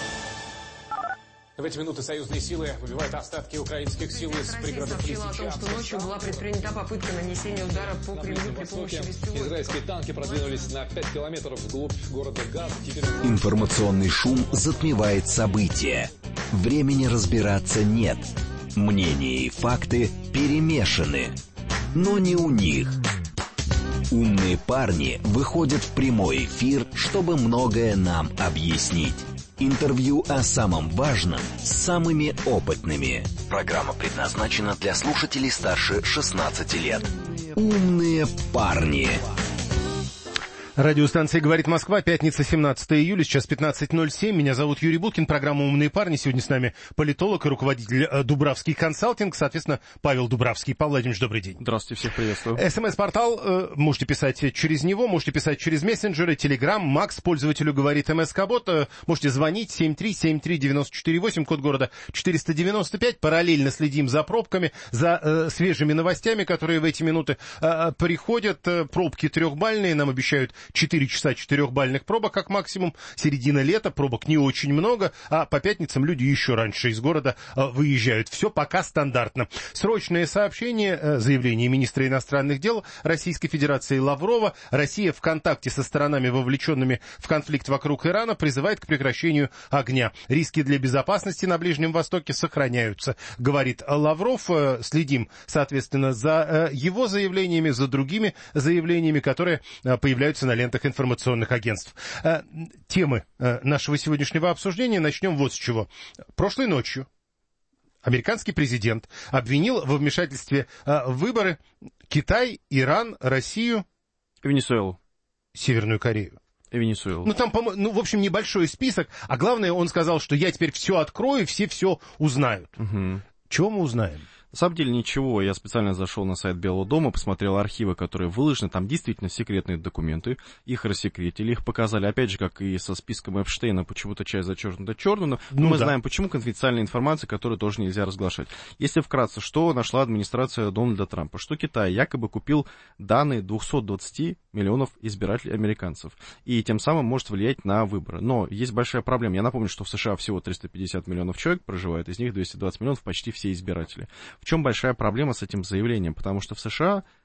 В эти минуты союзные силы выбивают остатки украинских сил из пригородов Лисичанска. Сообщила о том, что ночью была предпринята попытка нанесения удара по Кремлю при помощи беспилотников. Израильские танки продвинулись на 5 километров вглубь города Газ. Информационный шум затмевает события. Времени разбираться нет. Мнения и факты перемешаны. Но не у них. Умные парни выходят в прямой эфир, чтобы многое нам объяснить. Интервью о самом важном с самыми опытными. Программа предназначена для слушателей старше 16 лет. Умные парни. Радиостанция «Говорит Москва», пятница, 17 июля, сейчас 15:07. Меня зовут Юрий Буткин, программа «Умные парни». Сегодня с нами политолог и руководитель Дубравский консалтинг, соответственно, Павел Дубравский. Павел Владимирович, добрый день. Здравствуйте, всех приветствую. СМС-портал, можете писать через него, можете писать через мессенджеры, Телеграм, Макс, пользователю говорит МСК-бот, можете звонить 7373948, код города 495. Параллельно следим за пробками, за свежими новостями, которые в эти минуты приходят. Пробки трехбальные, нам обещают 4 часа 4-бальных пробок, как максимум. Середина лета, пробок не очень много, а по пятницам люди еще раньше из города выезжают. Все пока стандартно. Срочное сообщение, заявление министра иностранных дел Российской Федерации Лаврова. Россия в контакте со сторонами, вовлеченными в конфликт вокруг Ирана, призывает к прекращению огня. Риски для безопасности на Ближнем Востоке сохраняются, говорит Лавров. Следим, соответственно, за его заявлениями, за другими заявлениями, которые появляются на лентах информационных агентств. Темы нашего сегодняшнего обсуждения начнем вот с чего. Прошлой ночью американский президент обвинил во вмешательстве в выборы Китай, Иран, Россию, Венесуэлу, Северную Корею. И Венесуэлу. Ну, там, в общем, небольшой список. А главное, он сказал, что я теперь все открою, все узнают. Угу. Чего мы узнаем? На самом деле ничего. Я специально зашел на сайт Белого дома, посмотрел архивы, которые выложены. Там действительно секретные документы. Их рассекретили, их показали. Опять же, как и со списком Эпштейна, почему-то часть зачеркнута черным. Но мы знаем, почему конфиденциальная информация, которую тоже нельзя разглашать. Если вкратце, что нашла администрация Дональда Трампа? Что Китай якобы купил данные 220 миллионов избирателей американцев. И тем самым может влиять на выборы. Но есть большая проблема. Я напомню, что в США всего 350 миллионов человек проживает. Из них 220 миллионов почти все избиратели. В чем большая проблема с этим заявлением? Потому что в США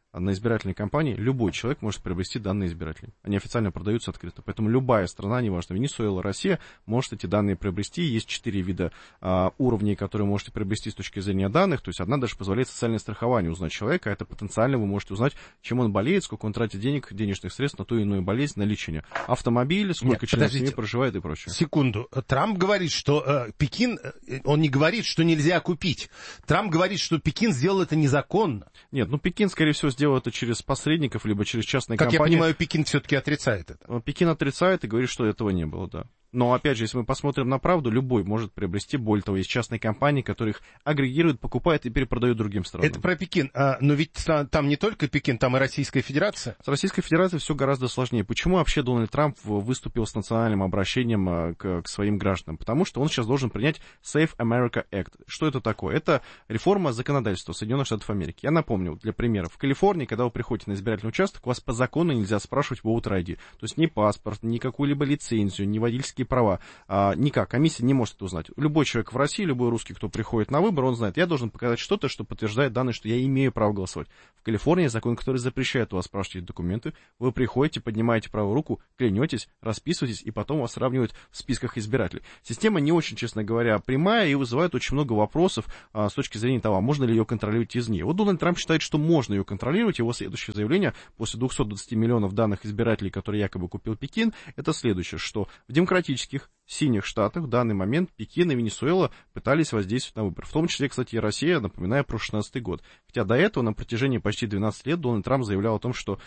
на избирательной кампании любой человек может приобрести данные избирателей. Они официально продаются открыто. Поэтому любая страна, неважно, Венесуэла, Россия, может эти данные приобрести. Есть 4 вида уровней, которые можете приобрести с точки зрения данных. То есть одна даже позволяет социальное страхование узнать человека. Это потенциально вы можете узнать, чем он болеет, сколько он тратит денег, денежных средств на ту или иную болезнь, на лечение. Автомобиль, сколько членов семьи проживает и прочее. Секунду. Трамп говорит, что Пекин, он не говорит, что нельзя купить. Трамп говорит, что Пекин сделал это незаконно. Нет, Пекин, скорее всего, сделал это через посредников, либо через частные компании. Как я понимаю, Пекин все-таки отрицает это. Пекин отрицает и говорит, что этого не было, да. Но, опять же, если мы посмотрим на правду, любой может приобрести. Более того, есть частные компании, которые их агрегируют, покупают и перепродают другим странам. Это про Пекин. Но ведь там не только Пекин, там и Российская Федерация. С Российской Федерацией все гораздо сложнее. Почему вообще Дональд Трамп выступил с национальным обращением к своим гражданам? Потому что он сейчас должен принять Safe America Act. Что это такое? Это реформа законодательства Соединенных Штатов Америки. Я напомню, для примера. В Калифорнии, когда вы приходите на избирательный участок, у вас по закону нельзя спрашивать voter ID. То есть ни паспорт, ни какую-либо лицензию, ни водительские права. Никак. Комиссия не может это узнать. Любой человек в России, любой русский, кто приходит на выбор, он знает, я должен показать что-то, что подтверждает данные, что я имею право голосовать. В Калифорнии закон, который запрещает у вас спрашивать эти документы. Вы приходите, поднимаете правую руку, клянетесь, расписываетесь, и потом вас сравнивают в списках избирателей. Система не очень, честно говоря, прямая и вызывает очень много вопросов с точки зрения того, можно ли ее контролировать извне. Вот Дональд Трамп считает, что можно ее контролировать. Его следующее заявление после 220 миллионов данных избирателей, которые якобы купил Пекин, это следующее, что в демократических синих штатах в данный момент Пекин и Венесуэла пытались воздействовать на выборы. В том числе, кстати, и Россия, напоминаю, про 2016 год. Хотя до этого, на протяжении почти 12 лет, Дональд Трамп заявлял о том, что,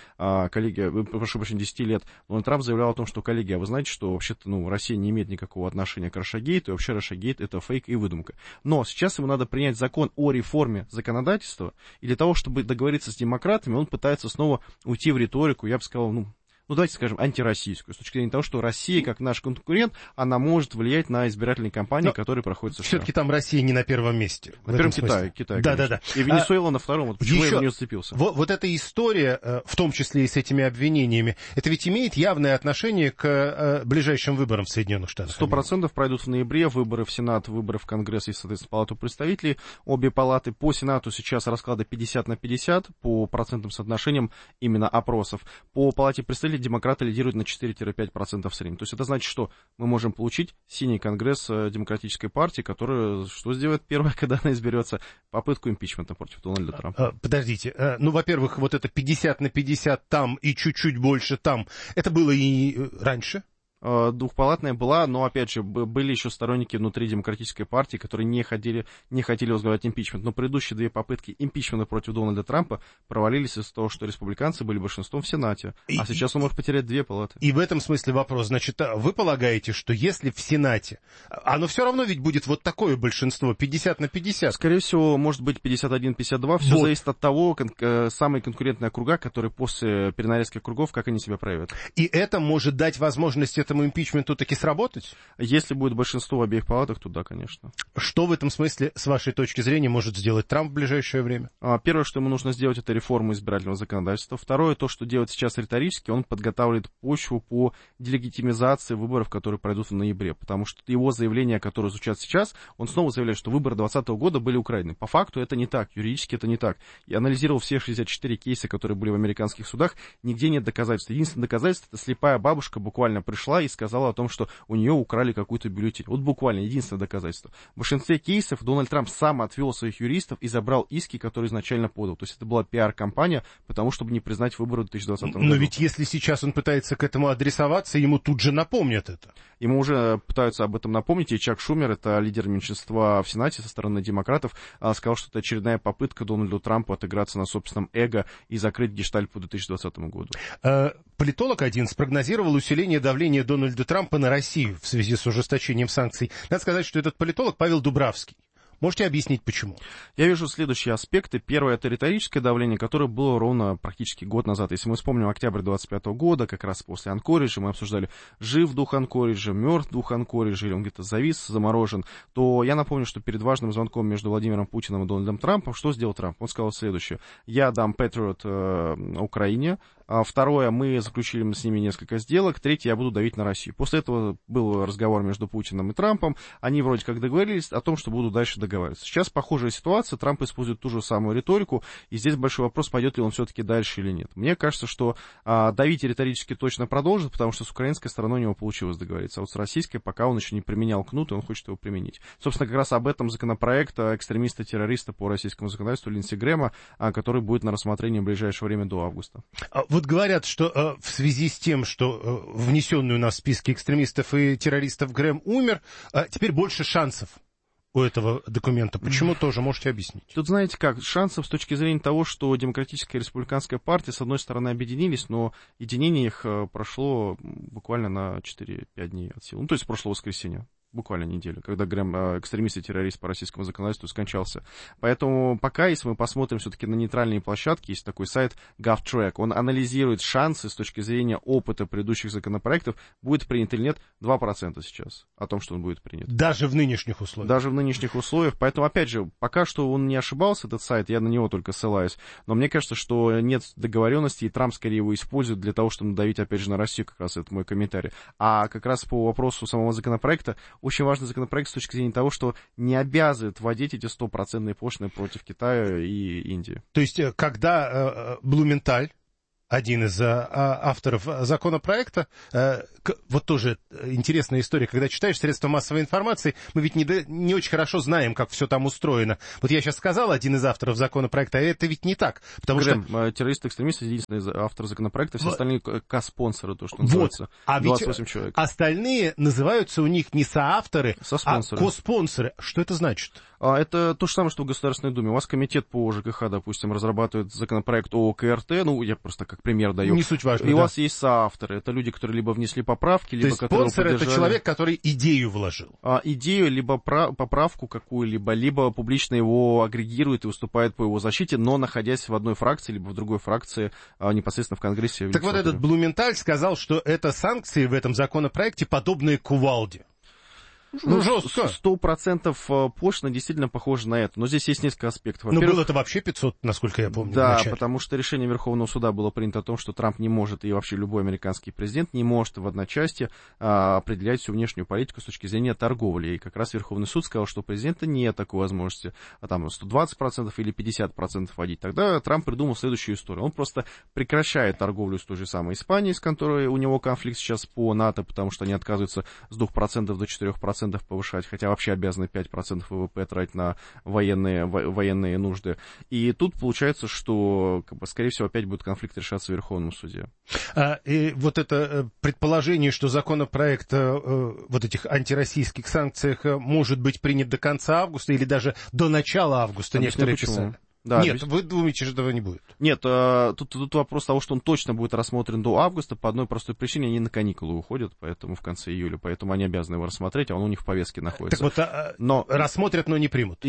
прошу прощения, 10 лет, Дональд Трамп заявлял о том, что, коллеги, а вы знаете, что вообще-то, Россия не имеет никакого отношения к Russiagate, и вообще Russiagate это фейк и выдумка. Но сейчас ему надо принять закон о реформе законодательства, и для того, чтобы договориться с демократами, он пытается снова уйти в риторику, я бы сказал, давайте скажем, антироссийскую, с точки зрения того, что Россия, как наш конкурент, она может влиять на избирательные кампании, которые проходят в США. Все-таки там Россия не на первом месте. На первом Китай. Да. И Венесуэла на втором. Вот почему я в нее зацепился. Вот эта история, в том числе и с этими обвинениями, это ведь имеет явное отношение к ближайшим выборам в Соединенных Штатах. 100% пройдут в ноябре выборы в Сенат, выборы в Конгресс и, соответственно, Палату представителей. Обе палаты по Сенату сейчас расклады 50/50 по процентным соотношениям именно опросов. По Палате представителей демократы лидируют на 4-5% в среднем. То есть это значит, что мы можем получить синий конгресс демократической партии, которая что сделает первое, когда она изберется? Попытку импичмента против Дональда Трампа. Подождите. Во-первых, вот это 50/50 там и чуть-чуть больше там. Это было и раньше? Двухпалатная была, но, опять же, были еще сторонники внутри демократической партии, которые не хотели возглавлять импичмент. Но предыдущие 2 попытки импичмента против Дональда Трампа провалились из-за того, что республиканцы были большинством в Сенате. А сейчас он может потерять 2 палаты. И в этом смысле вопрос. Значит, вы полагаете, что если в Сенате, оно все равно ведь будет вот такое большинство, 50/50? Скорее всего, может быть 51-52. Все зависит от того, самые конкурентные округа, которые после перенарезки округов, как они себя проявят. И это может дать возможность этому импичменту таки сработать? Если будет большинство в обеих палатах, то да, конечно. Что в этом смысле, с вашей точки зрения, может сделать Трамп в ближайшее время? Первое, что ему нужно сделать, это реформа избирательного законодательства. Второе, то, что делает сейчас риторически, он подготавливает почву по делегитимизации выборов, которые пройдут в ноябре. Потому что его заявления, которые звучат сейчас, он снова заявляет, что выборы 2020 года были украдены. По факту это не так, юридически это не так. Я анализировал все 64 кейса, которые были в американских судах, нигде нет доказательств. Единственное доказательство, это слепая бабушка буквально пришла и сказала о том, что у нее украли какую-то бюллетень. Вот буквально единственное доказательство. В большинстве кейсов Дональд Трамп сам отвел своих юристов и забрал иски, которые изначально подал. То есть это была пиар-компания, потому чтобы не признать выборы в 2020 году. Но ведь если сейчас он пытается к этому адресоваться, ему тут же напомнят это. Ему уже пытаются об этом напомнить, и Чак Шумер, это лидер меньшинства в Сенате со стороны демократов, сказал, что это очередная попытка Дональду Трампу отыграться на собственном эго и закрыть гештальт по 2020 году. Политолог один спрогнозировал усиление давления Дональда Трампа на Россию в связи с ужесточением санкций. Надо сказать, что этот политолог Павел Дубравский. Можете объяснить, почему? Я вижу следующие аспекты. Первое — это риторическое давление, которое было ровно практически год назад. Если мы вспомним октябрь 2025 года, как раз после Анкориджа, мы обсуждали, жив дух Анкориджа, мертв дух Анкориджа, или он где-то завис, заморожен, то я напомню, что перед важным звонком между Владимиром Путиным и Дональдом Трампом, что сделал Трамп? Он сказал следующее. Я дам Patriot Украине, Второе, мы заключили с ними несколько сделок. Третье, я буду давить на Россию. После этого был разговор между Путиным и Трампом. Они вроде как договорились о том, что будут дальше договариваться. Сейчас похожая ситуация. Трамп использует ту же самую риторику. И здесь большой вопрос, пойдет ли он все-таки дальше или нет. Мне кажется, что давить риторически точно продолжит, потому что с украинской стороной у него получилось договориться. А вот с российской пока он еще не применял кнут, и он хочет его применить. Собственно, как раз об этом законопроект экстремиста-террориста по российскому законодательству Линдси Грэма, который будет на рассмотрении в ближайшее время до августа. Вот говорят, что в связи с тем, что внесенный у нас в списки экстремистов и террористов Грэм умер, теперь больше шансов у этого документа. Почему тоже? Можете объяснить? Тут, знаете как, шансов с точки зрения того, что Демократическая и Республиканская партии, с одной стороны, объединились, но единение их прошло буквально на 4-5 дней от силы. Ну, то есть прошлое воскресенье. Буквально неделю, когда Грэм, экстремист и террорист по российскому законодательству, скончался. Поэтому пока, если мы посмотрим все-таки на нейтральные площадки, есть такой сайт GovTrack, он анализирует шансы с точки зрения опыта предыдущих законопроектов, будет принят или нет, 2% сейчас о том, что он будет принят. Даже в нынешних условиях? Даже в нынешних условиях. Поэтому, опять же, пока что он не ошибался, этот сайт, я на него только ссылаюсь. Но мне кажется, что нет договоренности, и Трамп скорее его использует для того, чтобы надавить, опять же, на Россию, как раз это мой комментарий. А как раз по вопросу самого законопроекта, очень важный законопроект с точки зрения того, что не обязывает вводить эти 100% пошлины против Китая и Индии. То есть, когда Блументаль, один из авторов законопроекта, вот тоже интересная история, когда читаешь средства массовой информации, мы ведь не очень хорошо знаем, как все там устроено. Вот я сейчас сказал, один из авторов законопроекта, а это ведь не так. Потому Грэм, что террорист-экстремист, единственный автор законопроекта, все остальные ко-спонсоры, то, что называется, вот. А 28 ведь человек. Остальные называются у них не соавторы, а коспонсоры. Что это значит? Это то же самое, что в Государственной Думе. У вас комитет по ЖКХ, допустим, разрабатывает законопроект о КРТ, ну, я просто как пример даю. Не суть важно, и у вас есть соавторы. Это люди, которые либо внесли поправки, либо которые спонсор — это человек, который идею вложил. Идею, либо поправку какую-либо, либо публично его агрегирует и выступает по его защите, но находясь в одной фракции, либо в другой фракции, непосредственно в Конгрессе. Так вот, этот Блументаль сказал, что это санкции в этом законопроекте подобные кувалде. Ну, жестко. 100% пошлина действительно похоже на это. Но здесь есть несколько аспектов. Но было-то вообще 500, насколько я помню. Да, потому что решение Верховного суда было принято о том, что Трамп не может, и вообще любой американский президент не может в одночасье определять всю внешнюю политику с точки зрения торговли. И как раз Верховный суд сказал, что у президента нет такой возможности, там 120% или 50% вводить. Тогда Трамп придумал следующую историю. Он просто прекращает торговлю с той же самой Испанией, с которой у него конфликт сейчас по НАТО, потому что они отказываются с 2% до 4% повышать, хотя вообще обязаны 5% ВВП тратить на военные нужды. И тут получается, что, скорее всего, опять будет конфликт решаться в Верховном суде. И вот это предположение, что законопроект вот этих антироссийских санкциях может быть принят до конца августа или даже до начала августа, некоторые писали. Да, нет, вы думаете, что этого не будет? Нет, тут вопрос того, что он точно будет рассмотрен до августа, по одной простой причине: они на каникулы уходят, поэтому в конце июля, поэтому они обязаны его рассмотреть, а он у них в повестке находится. Так вот, рассмотрят, но не примут.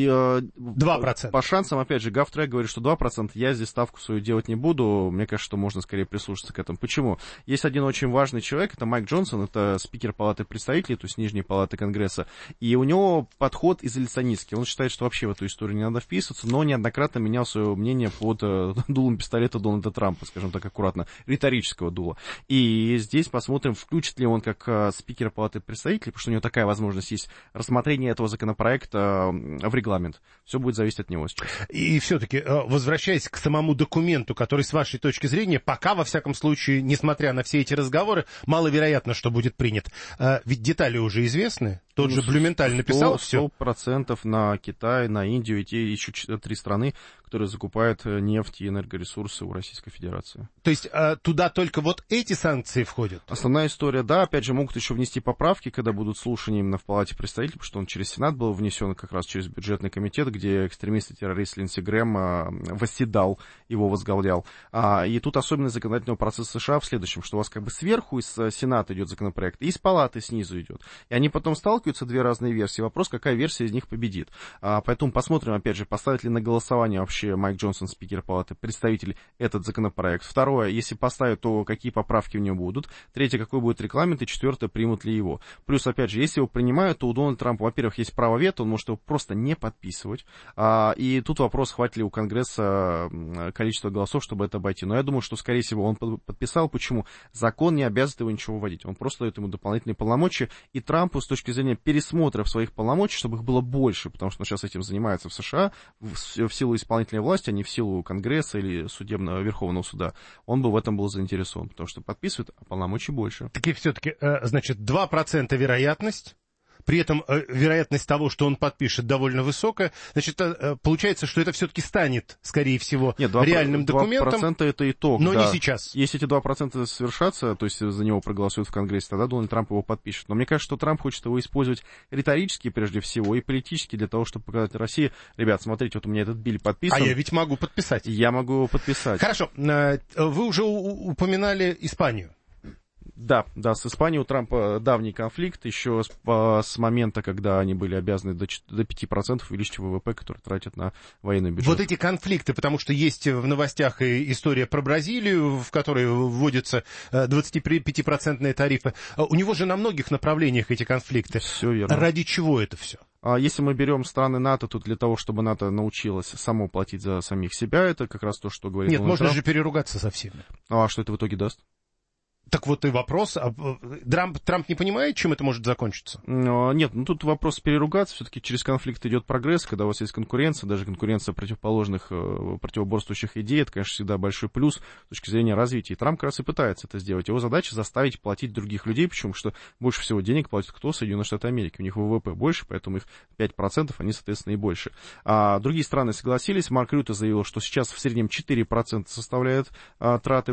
2%. По шансам, опять же, GovTrack говорит, что 2%, я здесь ставку свою делать не буду, мне кажется, что можно скорее прислушаться к этому. Почему? Есть один очень важный человек, это Майк Джонсон, это спикер Палаты представителей, то есть Нижней Палаты Конгресса, и у него подход изоляционистский. Он считает, что вообще в эту историю не надо вписываться, но неоднократно менял свое мнение под дулом пистолета Дональда Трампа, скажем так аккуратно, риторического дула. И здесь посмотрим, включит ли он как спикер Палаты представителей, потому что у него такая возможность есть, рассмотрение этого законопроекта в регламент. Все будет зависеть от него сейчас. И все-таки, возвращаясь к самому документу, который, с вашей точки зрения, пока, во всяком случае, несмотря на все эти разговоры, маловероятно, что будет принят. Ведь детали уже известны. Тот же Блюменталь написал все. 100% на Китай, на Индию и те еще 3 страны, которые закупают нефть и энергоресурсы у Российской Федерации. То есть туда только вот эти санкции входят? Основная история, да. Опять же, могут еще внести поправки, когда будут слушания именно в Палате представителей, потому что он через Сенат был внесен, как раз через бюджетный комитет, где экстремист и террорист Линдси Грэм восседал, его возглавлял. И тут особенность законодательного процесса США в следующем, что у вас как бы сверху из Сената идет законопроект, и из Палаты снизу идет. И они потом сталкиваются, две разные версии. Вопрос, какая версия из них победит. Поэтому посмотрим, опять же, поставят ли на голосование вообще следующее, Майк Джонсон, спикер Палаты представителей, этот законопроект. Второе, если поставят, то какие поправки в него будут. Третье, какой будет регламент. И четвертое, примут ли его. Плюс, опять же, если его принимают, то у Дональда Трампа, во-первых, есть право вето, он может его просто не подписывать. И тут вопрос, хватит ли у Конгресса количество голосов, чтобы это обойти. Но я думаю, что, скорее всего, он подписал. Почему? Закон не обязывает его ничего вводить. Он просто дает ему дополнительные полномочия. И Трампу, с точки зрения пересмотра своих полномочий, чтобы их было больше, потому что он сейчас этим занимается в США, в силу исполнительной власти, а не в силу Конгресса или судебного Верховного суда, он бы в этом был заинтересован, потому что подписывает, а полномочий больше. Так и все-таки, значит, 2% вероятность. При этом вероятность того, что он подпишет, довольно высокая. Значит, получается, что это все-таки станет, скорее всего, реальным документом. 2% это итог, но да. не сейчас. Если эти 2% совершатся, то есть за него проголосуют в Конгрессе, тогда Дональд Трамп его подпишет. Но мне кажется, что Трамп хочет его использовать риторически, прежде всего, и политически, для того, чтобы показать России: ребят, смотрите, вот у меня этот биль подписан. А я ведь могу подписать. Я могу его подписать. Хорошо. Вы уже упоминали Испанию. Да, с Испанией у Трампа давний конфликт, еще с момента, когда они были обязаны до 5% увеличить ВВП, который тратят на военный бюджет. Вот эти конфликты, потому что есть в новостях и история про Бразилию, в которой вводятся 25% тарифы. У него же на многих направлениях эти конфликты. Все верно. Ради чего это все? Если мы берем страны НАТО, то для того, чтобы НАТО научилось само платить за самих себя, это как раз то, что говорит Нет, Дональд можно Трамп. же переругаться со всеми. А что это в итоге даст? Так вот и вопрос. Трамп не понимает, чем это может закончиться? Нет, тут вопрос переругаться. Все-таки через конфликт идет прогресс, когда у вас есть конкуренция, даже конкуренция противоборствующих идей, это, конечно, всегда большой плюс с точки зрения развития. И Трамп как раз и пытается это сделать. Его задача заставить платить других людей, почему что больше всего денег платят кто? Соединенные Штаты Америки. У них ВВП больше, поэтому их 5%, они, соответственно, и больше. А другие страны согласились. Марк Рютте заявил, что сейчас в среднем 4% составляет траты